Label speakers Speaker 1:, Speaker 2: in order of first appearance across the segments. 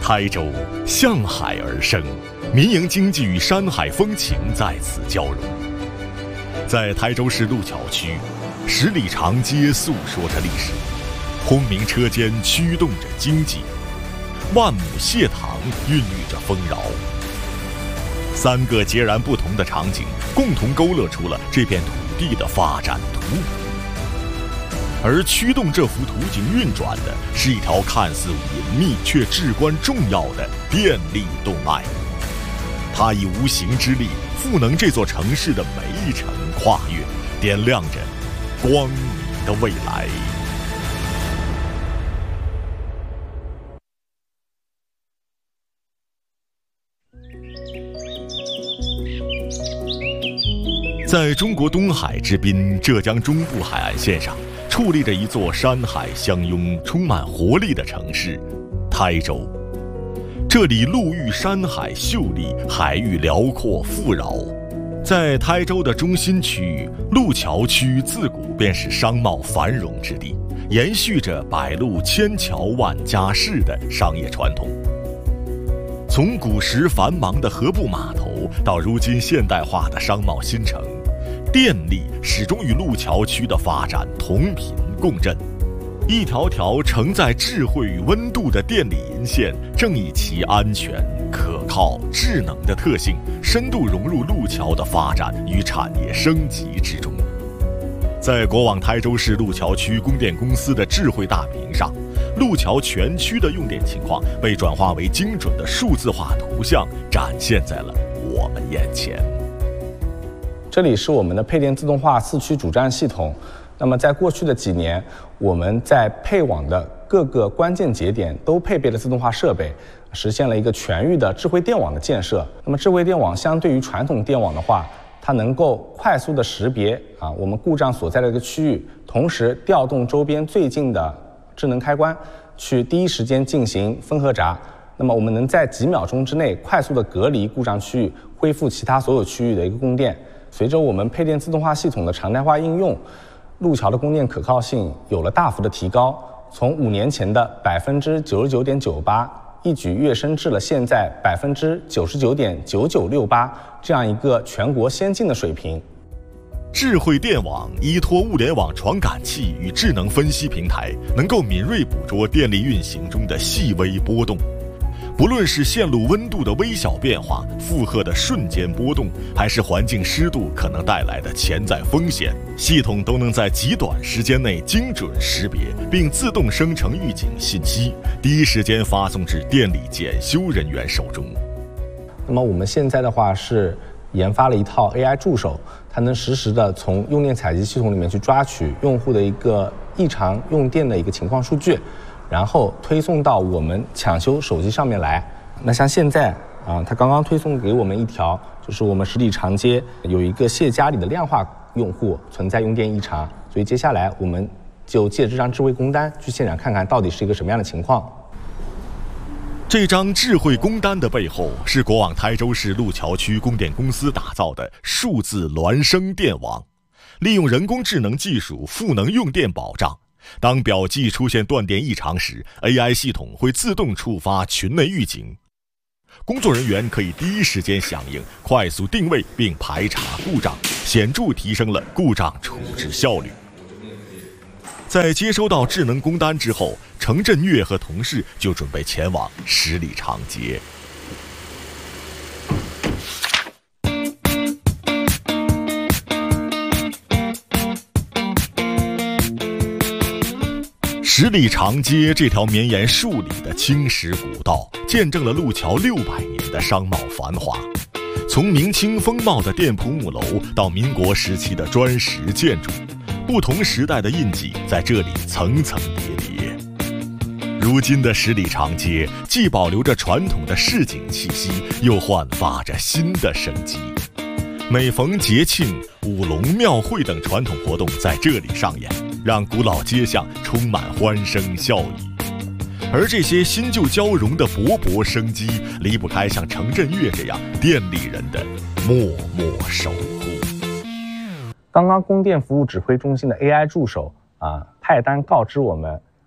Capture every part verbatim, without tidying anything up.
Speaker 1: 台州向海而生，民营经济与山海风情在此交融。在台州市路桥区，十里长街诉说着历史，轰鸣车间驱动着经济，万亩蟹塘孕育着丰饶。三个截然不同的场景，共同勾勒出了这片土地的发展图谱。而驱动这幅图景运转的，是一条看似隐秘却至关重要的电力动脉。它以无形之力赋能这座城市的每一程跨越，点亮着光明的未来。在中国东海之滨浙江中部海岸线上，矗立着一座山海相拥、充满活力的城市——台州。这里陆域山海秀丽，海域辽阔富饶。在台州的中心区域，路桥区自古便是商贸繁荣之地，延续着百路千桥万家室的商业传统。从古时繁忙的河埠码头，到如今现代化的商贸新城，电力始终与路桥区的发展同频共振。一条条承载智慧与温度的电力银线，正以其安全、可靠、智能的特性，深度融入路桥的发展与产业升级之中。在国网台州市路桥区供电公司的智慧大屏上，路桥全区的用电情况被转化为精准的数字化图像，展现在了我们眼前。
Speaker 2: 这里是我们的配电自动化四驱主站系统。那么在过去的几年，我们在配网的各个关键节点都配备了自动化设备，实现了一个全域的智慧电网的建设。那么智慧电网相对于传统电网的话，它能够快速的识别啊我们故障所在的一个区域，同时调动周边最近的智能开关，去第一时间进行分和闸。那么我们能在几秒钟之内快速的隔离故障区域，恢复其他所有区域的一个供电。随着我们配电自动化系统的常态化应用，路桥的供电可靠性有了大幅的提高，从五年前的百分之九十九点九八，一举跃升至了现在百分之九十九点九九六八这样一个全国先进的水平。
Speaker 1: 智慧电网依托物联网传感器与智能分析平台，能够敏锐捕捉电力运行中的细微波动。不论是线路温度的微小变化、负荷的瞬间波动，还是环境湿度可能带来的潜在风险，系统都能在极短时间内精准识别，并自动生成预警信息，第一时间发送至电力检修人员手中。
Speaker 2: 那么我们现在的话是研发了一套 A I 助手，它能实时的从用电采集系统里面去抓取用户的一个异常用电的一个情况数据，然后推送到我们抢修手机上面来。那像现在啊，它刚刚推送给我们一条，就是我们十里长街有一个谢家里的量化用户存在用电异常，所以接下来我们就借这张智慧工单去现场看看到底是一个什么样的情况。
Speaker 1: 这张智慧工单的背后，是国网台州市路桥区供电公司打造的数字孪生电网，利用人工智能技术赋能用电保障。当表记出现断电异常时， A I 系统会自动触发群内预警，工作人员可以第一时间响应，快速定位并排查故障，显著提升了故障处置效率。在接收到智能工单之后，程振岳和同事就准备前往十里长街。十里长街这条绵延数里的青石古道，见证了路桥六百年的商贸繁华。从明清风貌的店铺木楼，到民国时期的砖石建筑，不同时代的印记在这里层层叠叠。如今的十里长街，既保留着传统的市井气息，又焕发着新的生机。每逢节庆、舞龙庙会等传统活动在这里上演，让古老街巷充满欢声笑语。而这些新旧交融的勃勃生机，离不开像程振岳这样电力人的默默守护。
Speaker 2: 刚刚供电服务指挥中心的 A I 助手啊，派单告知我们，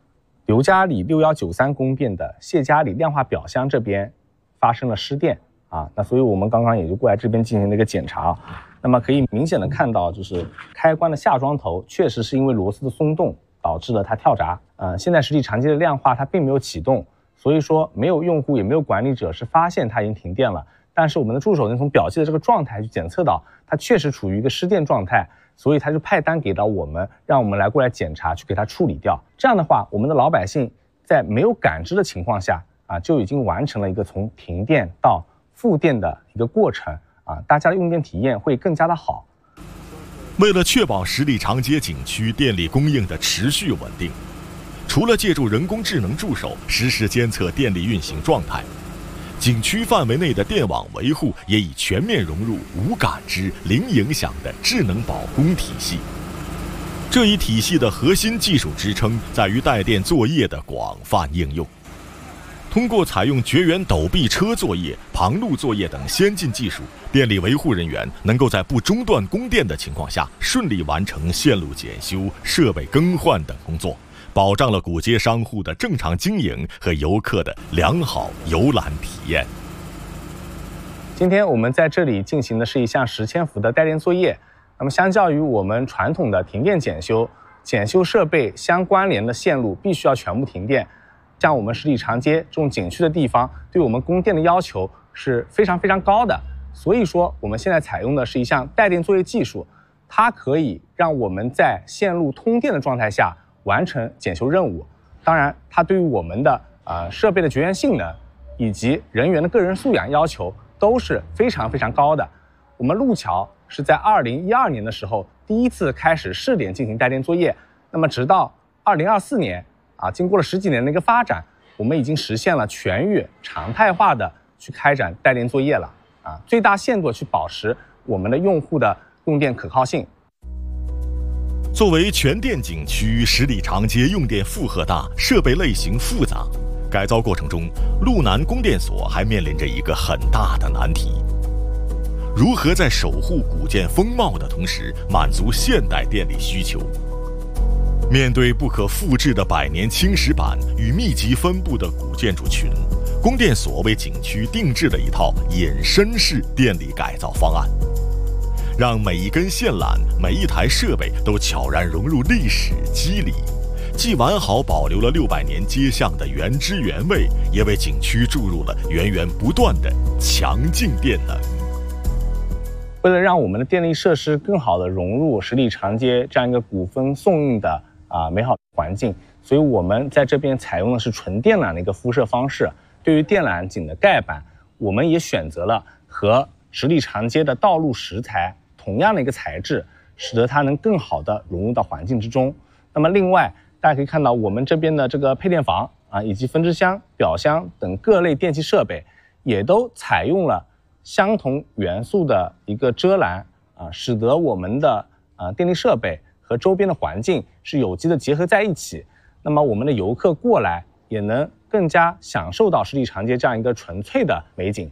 Speaker 2: 刘家里六一九三宫殿的谢家里亮化表箱这边发生了失电啊，那所以我们刚刚也就过来这边进行了一个检查，那么可以明显的看到，就是开关的下装头确实是因为螺丝的松动导致了它跳闸。呃，现在十里长街的亮化它并没有启动，所以说没有用户也没有管理者是发现它已经停电了，但是我们的助手能从表记的这个状态去检测到它确实处于一个失电状态，所以他就派单给到我们，让我们来过来检查，去给它处理掉。这样的话，我们的老百姓在没有感知的情况下啊，就已经完成了一个从停电到复电的一个过程啊，大家的用电体验会更加的好。
Speaker 1: 为了确保十里长街景区电力供应的持续稳定，除了借助人工智能助手实时监测电力运行状态，景区范围内的电网维护也已全面融入无感知、零影响的智能保供体系。这一体系的核心技术支撑在于带电作业的广泛应用。通过采用绝缘陡壁车作业、旁路作业等先进技术，电力维护人员能够在不中断供电的情况下，顺利完成线路检修、设备更换等工作，保障了古街商户的正常经营和游客的良好游览体验。
Speaker 2: 今天我们在这里进行的是一项十千伏的带电作业。那么相较于我们传统的停电检修，检修设备相关联的线路必须要全部停电。像我们十里长街这种景区的地方，对我们供电的要求是非常非常高的，所以说我们现在采用的是一项带电作业技术，它可以让我们在线路通电的状态下完成检修任务。当然，它对于我们的呃设备的绝缘性能以及人员的个人素养要求都是非常非常高的。我们路桥是在二零一二年的时候第一次开始试点进行带电作业，那么直到二零二四年啊，经过了十几年的一个发展，我们已经实现了全域常态化的去开展带电作业了啊，最大限度去保持我们的用户的用电可靠性。
Speaker 1: 作为全电景区，十里长街用电负荷大，设备类型复杂，改造过程中，路南供电所还面临着一个很大的难题：如何在守护古建风貌的同时，满足现代电力需求？面对不可复制的百年青石板与密集分布的古建筑群，供电所为景区定制了一套隐身式电力改造方案，让每一根线缆、每一台设备都悄然融入历史肌理，既完好保留了六百年街巷的原汁原味，也为景区注入了源源不断的强劲电能。
Speaker 2: 为了让我们的电力设施更好地融入十里长街这样一个古风宋韵的啊美好环境，所以我们在这边采用的是纯电缆的一个敷设方式。对于电缆井的盖板，我们也选择了和十里长街的道路石材同样的一个材质，使得它能更好地融入到环境之中。那么另外，大家可以看到我们这边的这个配电房啊，以及分支箱、表箱等各类电器设备，也都采用了相同元素的一个遮拦啊，使得我们的啊电力设备和周边的环境是有机的结合在一起。那么我们的游客过来也能更加享受到十里长街这样一个纯粹的美景。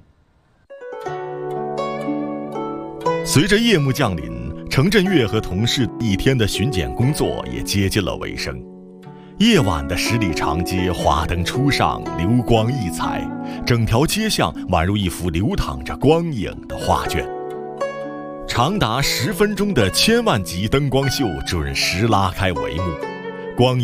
Speaker 1: 随着夜幕降临，程振岳和同事一天的巡检工作也接近了尾声。夜晚的十里长街华灯初上，流光溢彩，整条街巷宛如一幅流淌着光影的画卷。长达十分钟的千万级灯光秀准时拉开帷幕，光